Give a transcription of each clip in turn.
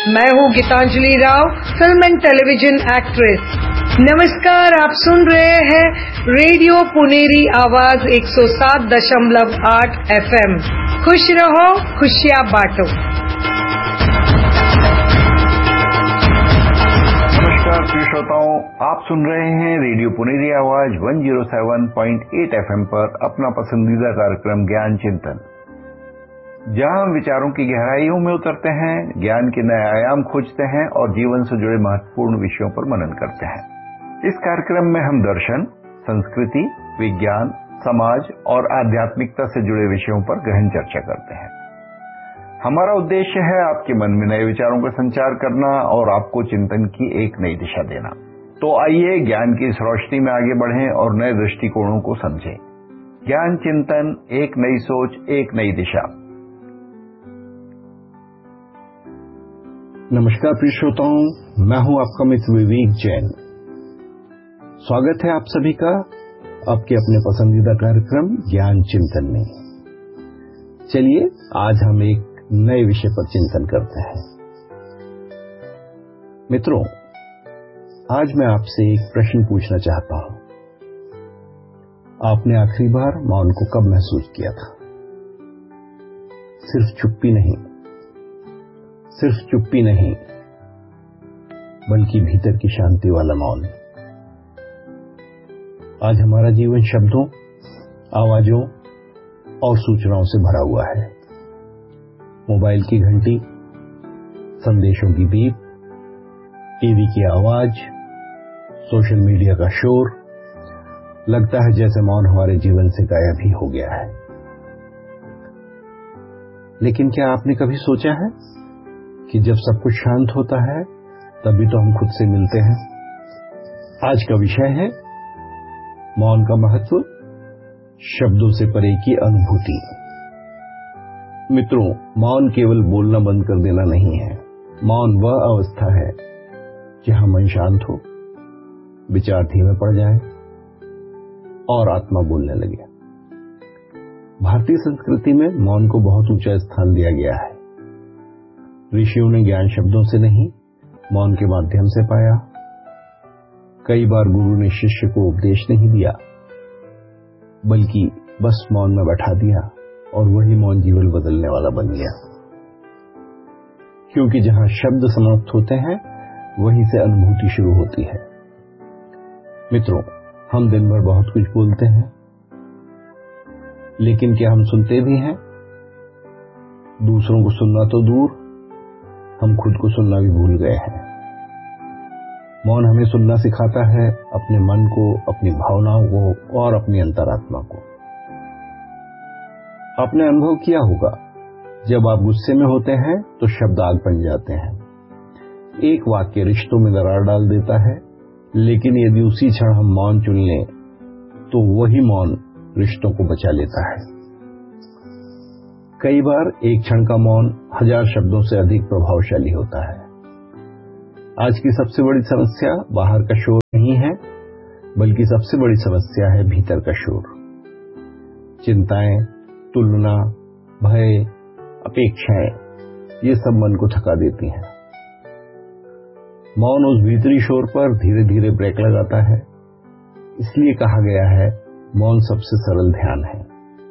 मैं हूँ Geetanjali Rao, film and television actress. नमस्कार, आप सुन रहे हैं रेडियो पुनेरी आवाज 107.8 FM। खुश रहो, खुशियाँ बांटो। नमस्कार प्रिय श्रोताओं, आप सुन रहे हैं रेडियो पुनेरी आवाज 107.8 FM पर अपना पसंदीदा कार्यक्रम ज्ञान चिंतन, जहां हम विचारों की गहराइयों में उतरते हैं, ज्ञान के नए आयाम खोजते हैं और जीवन से जुड़े महत्वपूर्ण विषयों पर मनन करते हैं। इस कार्यक्रम में हम दर्शन, संस्कृति, विज्ञान, समाज और आध्यात्मिकता से जुड़े विषयों पर गहन चर्चा करते हैं। हमारा उद्देश्य है आपके मन में नए विचारों का संचार करना और आपको चिंतन की एक नई दिशा देना। तो आइए ज्ञान की इस रोशनी में आगे बढ़ें और नए दृष्टिकोणों को समझें। ज्ञान चिंतन, एक नई सोच, एक नई दिशा। नमस्कार प्रिय श्रोताओं, मैं हूं आपका मित्र विवेक जैन। स्वागत है आप सभी का आपके अपने पसंदीदा कार्यक्रम ज्ञान चिंतन में। चलिए आज हम एक नए विषय पर चिंतन करते हैं। मित्रों, आज मैं आपसे एक प्रश्न पूछना चाहता हूं। आपने आखिरी बार मौन को कब महसूस किया था? सिर्फ चुप्पी नहीं, बल्कि भीतर की शांति वाला मौन। आज हमारा जीवन शब्दों, आवाजों और सूचनाओं से भरा हुआ है। मोबाइल की घंटी, संदेशों की बीप, टीवी की आवाज, सोशल मीडिया का शोर, लगता है जैसे मौन हमारे जीवन से गायब ही हो गया है। लेकिन क्या आपने कभी सोचा है कि जब सब कुछ शांत होता है तभी तो हम खुद से मिलते हैं? आज का विषय है मौन का महत्व, शब्दों से परे की अनुभूति। मित्रों, मौन केवल बोलना बंद कर देना नहीं है। मौन वह अवस्था है जहां मन शांत हो, विचार धीमे पड़ जाए और आत्मा बोलने लगे। भारतीय संस्कृति में मौन को बहुत ऊंचा स्थान दिया गया है। ऋषियों ने ज्ञान शब्दों से नहीं, मौन के माध्यम से पाया। कई बार गुरु ने शिष्य को उपदेश नहीं दिया, बल्कि बस मौन में बैठा दिया और वही मौन जीवन बदलने वाला बन गया। क्योंकि जहां शब्द समाप्त होते हैं, वहीं से अनुभूति शुरू होती है। मित्रों, हम दिन भर बहुत कुछ बोलते हैं, लेकिन क्या हम सुनते भी हैं? दूसरों को सुनना तो दूर, हम खुद को सुनना भी भूल गए हैं। मौन हमें सुनना सिखाता है, अपने मन को, अपनी भावनाओं को और अपनी अंतरात्मा को। आपने अनुभव किया होगा, जब आप गुस्से में होते हैं तो शब्द आग बन जाते हैं। एक वाक्य रिश्तों में दरार डाल देता है, लेकिन यदि उसी क्षण हम मौन चुन लें तो वही मौन रिश्तों को बचा लेता है। कई बार एक क्षण का मौन 1000 शब्दों से अधिक प्रभावशाली होता है। आज की सबसे बड़ी समस्या बाहर का शोर नहीं है, बल्कि सबसे बड़ी समस्या है भीतर का शोर। चिंताएं, तुलना, भय, अपेक्षाएं, ये सब मन को थका देती हैं। मौन उस भीतरी शोर पर धीरे धीरे ब्रेक लगाता है। इसलिए कहा गया है, मौन सबसे सरल ध्यान है।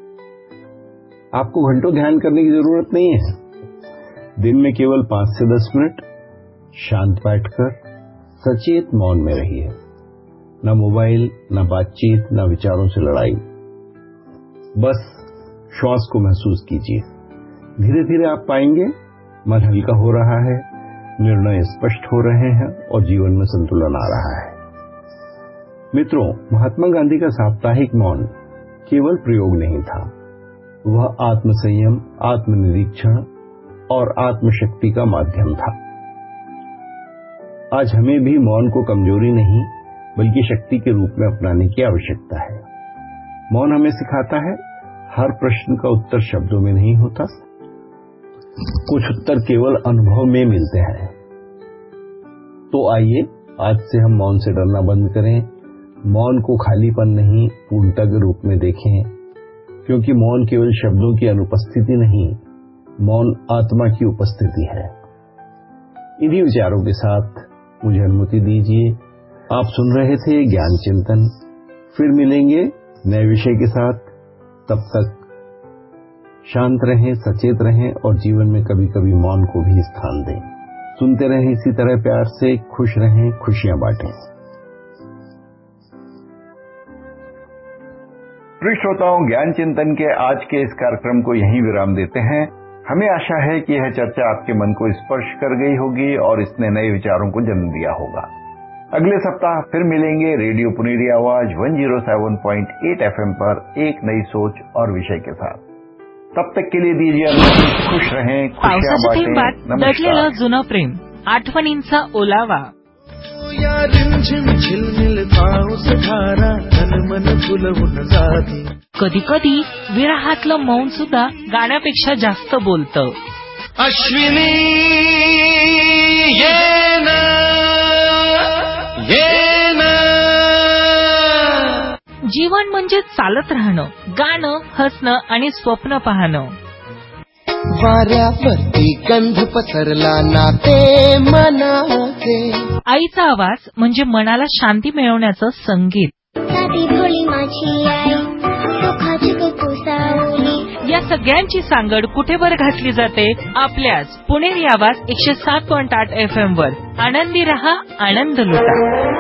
आपको घंटों ध्यान करने की जरूरत नहीं है। दिन में केवल 5 से 10 मिनट शांत बैठकर सचेत मौन में रहिए। न मोबाइल, न बातचीत, न विचारों से लड़ाई। बस श्वास को महसूस कीजिए। धीरे धीरे आप पाएंगे मन हल्का हो रहा है, निर्णय स्पष्ट हो रहे हैं और जीवन में संतुलन आ रहा है। मित्रों, महात्मा गांधी का साप्ताहिक मौन केवल प्रयोग नहीं था, वह आत्मसंयम, आत्मनिरीक्षण और आत्मशक्ति का माध्यम था। आज हमें भी मौन को कमजोरी नहीं, बल्कि शक्ति के रूप में अपनाने की आवश्यकता है। मौन हमें सिखाता है, हर प्रश्न का उत्तर शब्दों में नहीं होता, कुछ उत्तर केवल अनुभव में मिलते हैं। तो आइए आज से हम मौन से डरना बंद करें। मौन को खालीपन नहीं, पूर्णता के रूप में देखें, क्योंकि मौन केवल शब्दों की अनुपस्थिति नहीं, मौन आत्मा की उपस्थिति है। इन्हीं विचारों के साथ मुझे अनुमति दीजिए। आप सुन रहे थे ज्ञान चिंतन। फिर मिलेंगे नए विषय के साथ। तब तक शांत रहें, सचेत रहें और जीवन में कभी कभी मौन को भी स्थान दें। सुनते रहें इसी तरह प्यार से, खुश रहें, खुशियां बांटें। प्रिय श्रोताओं, ज्ञान चिंतन के आज के इस कार्यक्रम को यहीं विराम देते हैं। हमें आशा है कि यह चर्चा आपके मन को स्पर्श कर गई होगी और इसने नए विचारों को जन्म दिया होगा। अगले सप्ताह फिर मिलेंगे रेडियो पुनेरी आवाज 107.8 FM पर एक नई सोच और विषय के साथ। तब तक के लिए दीजिए अनुमति। खुश रहें, खुशियां बांटें। दडलेलं जुनं प्रेम, आठवणींचा ओलावा। या रिमझिम झिलमिल पाऊस धारा तन मन फुलवून जाती। कधी कधी विरहातलं मौन सुद्धा गाण्यापेक्षा जास्त बोलतं। अश्विनी ये ना जीवन म्हणजे चालत राहणं, गाणं, हसणं आणि स्वप्न पाहणं। वाऱ्यावरती गंध पसरला ना ते मनाचे। आईचा आवाज म्हणजे मनाला शांती मिळवण्याचं संगीत। साधी भोळी माझी आई, सुखाची कुसावली। या सगळ्यांची सांगड कुठे बर घातली जाते? आपल्याच पुणेरी आवाज 107.8 FM वर। आनंदी रहा, आनंद लुटा।